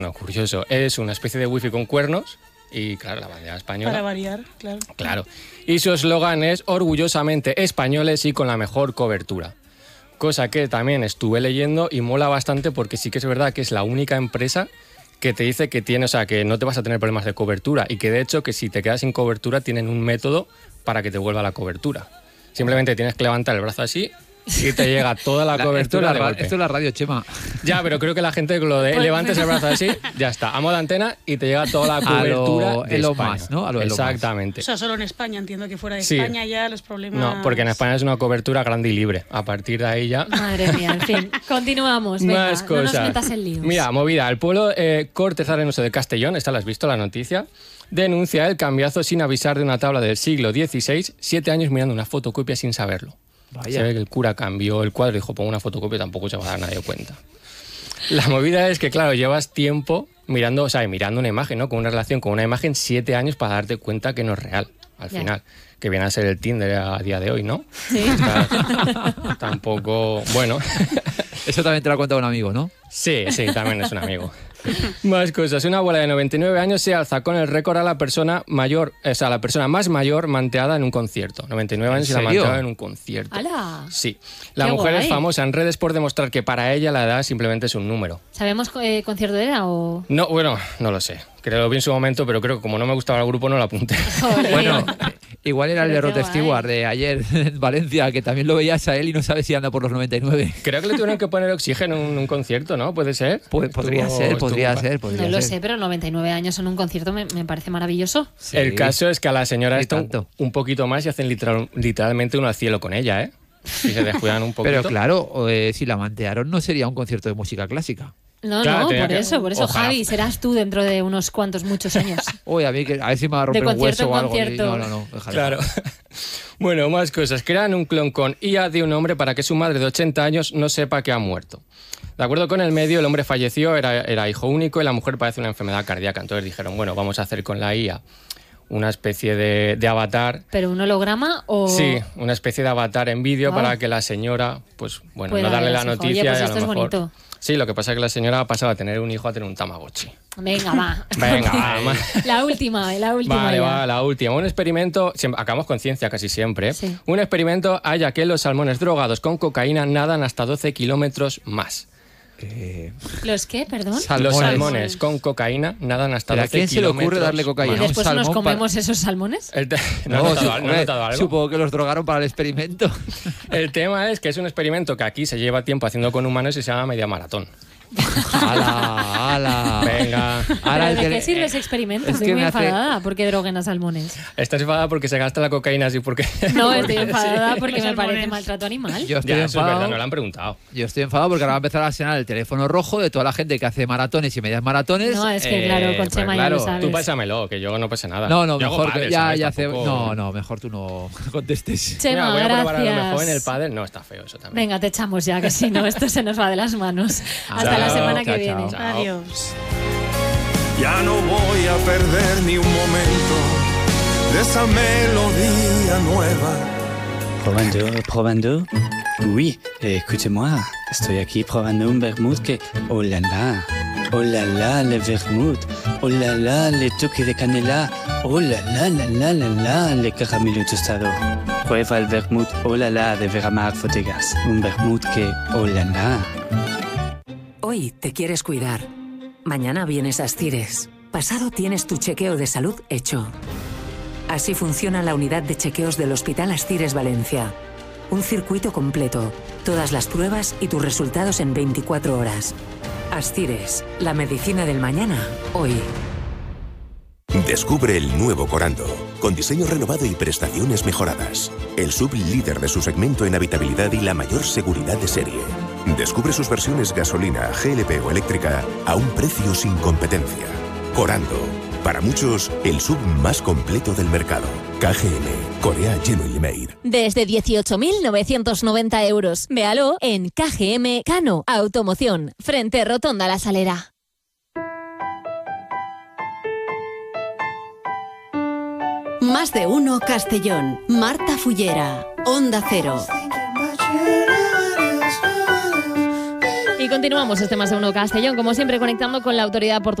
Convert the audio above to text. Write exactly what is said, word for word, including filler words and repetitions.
No, curioso. Es una especie de wifi con cuernos y, claro, la bandera española. Para variar, claro. Claro. Y su eslogan es orgullosamente españoles y con la mejor cobertura. Cosa que también estuve leyendo y mola bastante porque sí que es verdad que es la única empresa que te dice que tiene, o sea, que no te vas a tener problemas de cobertura y que de hecho que si te quedas sin cobertura tienen un método para que te vuelva la cobertura. Simplemente tienes que levantar el brazo así y te llega toda la, la cobertura esto, de la, golpe. Esto es la radio, Chema. Ya, pero creo que la gente lo de levantes el brazo así, ya está, a modo de antena y te llega toda la cobertura a lo de Elon España. Musk, ¿no? A lo Exactamente. O sea, solo en España, entiendo que fuera de Sí. España ya los problemas... No, porque en España es una cobertura grande y libre. A partir de ahí ya... Madre mía, en fin. Continuamos, venga, Más no cosas. nos metas en líos. Mira, movida. El pueblo eh, cortesano de Castellón, esta la has visto, la noticia, denuncia el cambiazo sin avisar de una tabla del siglo dieciséis, siete años mirando una fotocopia sin saberlo. Vaya. Se ve que el cura cambió el cuadro y dijo, pongo una fotocopia, tampoco se va a dar nadie cuenta. La movida es que, claro, llevas tiempo mirando, o sea, mirando una imagen, ¿no? Con una relación con una imagen, siete años para darte cuenta que no es real, al Ya. final. Que viene a ser el Tinder a día de hoy, ¿no? Sí. O sea, tampoco... Bueno... Eso también te lo ha contado un amigo, ¿no? Sí, sí, también es un amigo. Más cosas. Una abuela de noventa y nueve años se alza con el récord a la persona mayor, o sea, la persona más mayor manteada en un concierto. noventa y nueve años y la ha serio? manteado en un concierto. ¡Hala! Sí. La Qué mujer guay. es famosa en redes por demostrar que para ella la edad simplemente es un número. ¿Sabemos qué concierto era o...? No, bueno, no lo sé. Creo que lo vi en su momento, pero creo que como no me gustaba el grupo no lo apunté. Joder. Bueno, igual era el de Pero qué Rod guay. Stewart de ayer en Valencia, que también lo veías a él y no sabes si anda por los noventa y nueve. Creo que le tuvieron que poner oxígeno en un, un concierto, ¿no? ¿Puede ser? Pues podría Estuvo- ser, estuvo podría pa- ser, podría No lo ser. sé, pero noventa y nueve años en un concierto me, me parece maravilloso. Sí. El caso es que a la señora Y está un, tanto. un poquito más y hacen literal- literalmente uno al cielo con ella, ¿eh? Si se descuidan un poquito. Pero claro, eh, si la mantearon no sería un concierto de música clásica. No, Claro, no, tenía por que- eso, por eso, ojalá. Javi, serás tú dentro de unos cuantos, muchos años. Uy, a mí que a ver si me va a romper De un concierto hueso en o algo. concierto. No, no, no. Déjalo. Claro. Bueno, más cosas. Crean un clon con I A de un hombre para que su madre de ochenta años no sepa que ha muerto. De acuerdo con el medio, el hombre falleció, era, era hijo único y la mujer padece una enfermedad cardíaca. Entonces dijeron, bueno, vamos a hacer con la I A una especie de, de avatar. ¿Pero un holograma o...? Sí, una especie de avatar en vídeo Wow. para que la señora, pues bueno, Pueda no darle ver la a su hijo. noticia Oye, pues y a esto lo es mejor... bonito. Sí, lo que pasa es que la señora ha pasado a tener un hijo a tener un Tamagotchi. Venga, va. Venga, va, va. La última, la última Vale, ya. va, la última. Un experimento, siempre- acabamos con ciencia casi siempre. ¿eh? Sí. Un experimento halla que los salmones drogados con cocaína nadan hasta doce kilómetros más. Eh, ¿Los qué, perdón? Salmones. Los salmones con cocaína nadan hasta ¿Pero a doce quién se le ocurre kilómetros darle cocaína? ¿Y un después nos salmón comemos esos salmones? El te- ¿No, has notado, su- ¿no has hombre, notado algo? Supongo que los drogaron para el experimento. El tema es que es un experimento que aquí se lleva tiempo haciendo con humanos y se llama media maratón. ¡Hala, hala! Venga. ¿Pero Ahora el de que- qué sirve ese experimento? es Estoy que muy me hace- enfadada porque droguen a salmones. Estás enfadada porque se gasta la cocaína así porque... No, estoy porque enfadada sí. porque Los me parece salmones. maltrato animal. Yo estoy Ya, eso es enfadado. verdad, no lo han preguntado. Yo estoy enfadado porque ahora va a empezar a sonar el teléfono rojo de toda la gente que hace maratones y medias maratones. No, es que Eh, claro, con pues Chema ya claro. lo sabes. Tú pásamelo, que yo no pasa nada. No, no, Yo hago mejor que pádel, ya, ¿sabes? ya hace. Tampoco- No, no, mejor tú no contestes. Chema, Mira, voy a probar a lo gracias. mejor en el pádel. No, está feo eso también. Venga, te echamos ya, que si no, esto se nos va de las manos. Hasta Chao, la semana que chao, viene. chao. Adiós. Ya no voy a perder ni un momento de esa melodía nueva. Probando, probando. Oui, écoutez-moi. Estoy aquí probando un vermouth que... Oh la la. Oh la la, le vermouth. Oh la la, le toque de canela. Oh la la, la la la la, le caramelo tostado. Prueba el vermouth Oh la la de Veramar Bodegas. Un vermouth que... Oh la la. Hoy te quieres cuidar. Mañana vienes a Astires. Pasado tienes tu chequeo de salud hecho. Así funciona la unidad de chequeos del Hospital Astires Valencia. Un circuito completo, todas las pruebas y tus resultados en veinticuatro horas. Astires, la medicina del mañana, hoy. Descubre el nuevo Corando, con diseño renovado y prestaciones mejoradas. El sub líder de su segmento en habitabilidad y la mayor seguridad de serie. Descubre sus versiones gasolina, G L P o eléctrica a un precio sin competencia. Corando, para muchos, el sub más completo del mercado. K G M, Korea Genuine Made. Desde dieciocho mil novecientos noventa euros. Véalo en K G M Cano Automoción, frente Rotonda La Salera. Más de uno Castellón. Marta Fullera. Onda Cero. Y continuamos este Más de Uno Castellón, como siempre conectando con la autoridad portuaria